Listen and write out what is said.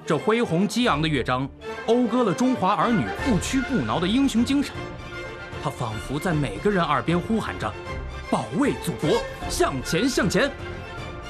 这恢宏激昂的乐章，讴歌了中华儿女不屈不挠的英雄精神。它仿佛在每个人耳边呼喊着：保卫祖国，向前向前！